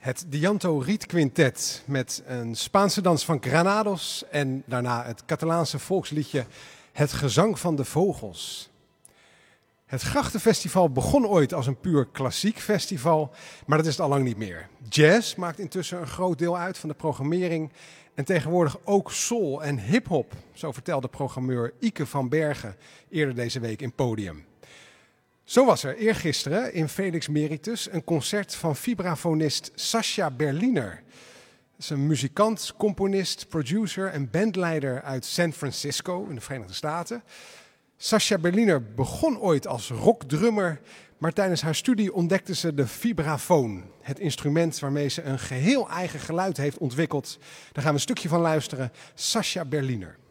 Het Dianto Riet Quintet met een Spaanse dans van Granados en daarna het Catalaanse volksliedje Het Gezang van de Vogels. Het Grachtenfestival begon ooit als een puur klassiek festival, maar dat is het al lang niet meer. Jazz maakt intussen een groot deel uit van de programmering en tegenwoordig ook soul en hip-hop, zo vertelde programmeur Ike van Bergen eerder deze week in Podium. Zo was er eergisteren in Felix Meritus een concert van vibrafonist Sascha Berliner. Dat is een muzikant, componist, producer en bandleider uit San Francisco in de Verenigde Staten. Sascha Berliner begon ooit als rockdrummer, maar tijdens haar studie ontdekte ze de vibrafoon. Het instrument waarmee ze een geheel eigen geluid heeft ontwikkeld. Daar gaan we een stukje van luisteren. Sascha Berliner.